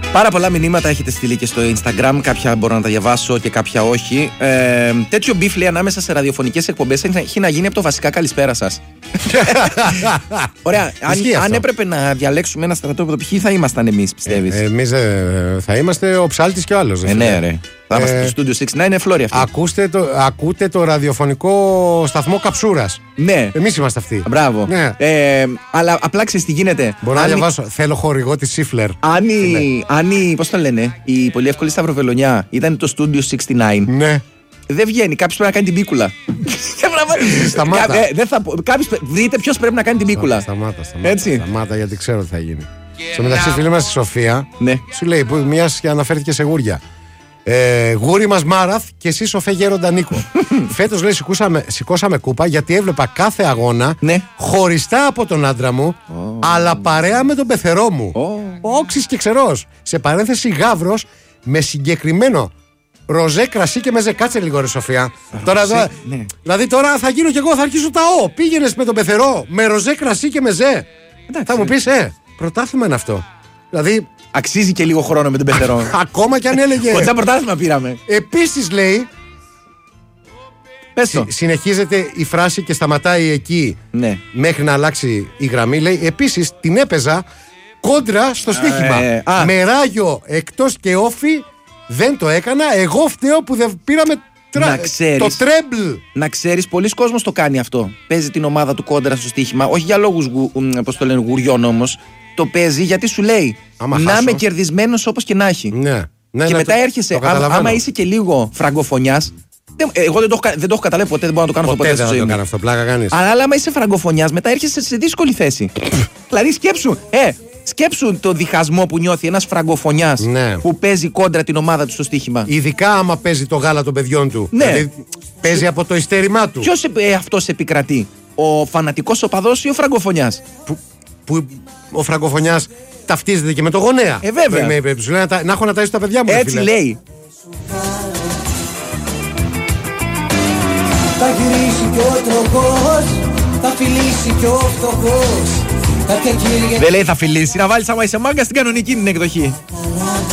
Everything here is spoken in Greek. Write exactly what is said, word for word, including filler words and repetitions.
Πάρα πολλά μηνύματα έχετε στείλει και στο Instagram. Κάποια μπορώ να τα διαβάσω και κάποια όχι. Ε, τέτοιο μπιφ λέει ανάμεσα σε ραδιοφωνικές εκπομπές έχει να γίνει από το βασικά καλησπέρα σας. Ωραία. Αν, αν έπρεπε να διαλέξουμε ένα στρατόπεδο, ποιοι θα ήμασταν εμείς, πιστεύεις? Ε, εμείς ε, θα είμαστε ο Ψάλτης και ο άλλος. Ε, ναι, ρε. Θα είμαστε στο Studio εξήντα εννιά, είναι φλόρι αυτή. Ακούστε το, ακούτε το ραδιοφωνικό σταθμό Καψούρας. Ναι. Εμείς είμαστε αυτοί. Μπράβο. Ναι. Ε, αλλά απλά ξέρεις τι γίνεται. Μπορώ αν... να διαβάσω. Θέλω χορηγό τη Σίφλερ. Αν η, αν η, πώς το λένε, η πολύ εύκολη σταυροβελονιά ήταν το Studio εξήντα εννιά. Ναι. Δεν βγαίνει. Κάποιος πρέπει να κάνει την πίκουλα. Σταμάτα. Ε, δεν θα... Κάποιος... Βρείτε ποιος πρέπει να κάνει την πίκουλα. Σταμάτα, σταμάτα. Έτσι. Σταμάτα, γιατί ξέρω τι θα γίνει. Στο μεταξύ, φίλη μας η Σοφία, ναι. σου λέει, που μιας και αναφέρθηκε σε γούρια. Ε, γούρι μας Μάραθ και εσύ Σοφέ Γέροντα Νίκο. Φέτος λέει σηκώσαμε, σηκώσαμε κούπα γιατί έβλεπα κάθε αγώνα ναι. χωριστά από τον άντρα μου, oh. αλλά παρέα με τον πεθερό μου. Oh. Όξης και ξερός. Σε παρένθεση γάβρος με συγκεκριμένο ροζέ κρασί και μεζέ. Κάτσε λίγο, ρε Σοφία. Τώρα, ναι. Ναι. Δηλαδή τώρα θα γίνω κι εγώ, θα αρχίσω τα ο. Πήγαινες με τον πεθερό με ροζέ κρασί και μεζέ. Εντάξει, θα μου πεις, ε, πρωτάθλημα είναι αυτό. Δηλαδή. Αξίζει και λίγο χρόνο με τον πεθερό. Ακόμα κι αν έλεγε. Κοντά πρωτάθλημα πήραμε. Επίσης λέει. Πες το. Συ, συνεχίζεται η φράση και σταματάει εκεί. Ναι. Μέχρι να αλλάξει η γραμμή. Λέει επίσης την έπαιζα κόντρα στο στοίχημα. Ε, ε, με ράγιο εκτός και όφι δεν το έκανα. Εγώ φταίω που δεν πήραμε τρα... να ξέρεις, το τρέμπλ. Να ξέρεις, πολλοί κόσμος το κάνει αυτό. Παίζει την ομάδα του κόντρα στο στοίχημα. Όχι για λόγους γου, πώς το λένε, γουριών όμως. Το παίζει γιατί σου λέει άμα να είμαι κερδισμένος όπως και να έχει. Ναι. Ναι, και ναι, μετά το, έρχεσαι, το άμα, άμα είσαι και λίγο φραγκοφωνιάς. Εγώ δεν το, δεν το έχω καταλάβει ποτέ, δεν μπορώ να το κάνω ποτέ αυτό ποτέ. Δεν το κάνω αυτό, πλάκα κάνεις. Αλλά άμα είσαι φραγκοφωνιάς, μετά έρχεσαι σε δύσκολη θέση. Δηλαδή σκέψου, ε, σκέψου το διχασμό που νιώθει ένας φραγκοφωνιάς ναι. που παίζει κόντρα την ομάδα του στο στοίχημα. Ειδικά άμα παίζει το γάλα των παιδιών του. Ναι. Δηλαδή, παίζει από το ειστέρημά του. Ποιος ε, αυτός επικρατεί, ο φανατικός οπαδός ή ο φραγκοφωνιάς? Που, που ο φραγκοφωνιάς ταυτίζεται και με το γονέα. Ε, βέβαια. Με, με, σου λέει να, να έχω να ταΐσω τα παιδιά μου. Έτσι λέει. Θα γυρίσει κι ο τροχός, θα φιλήσει κι ο φτωχός. Δεν λέει θα φιλήσει, να βάλεις άμα είσαι μάγκα στην κανονική την εκδοχή.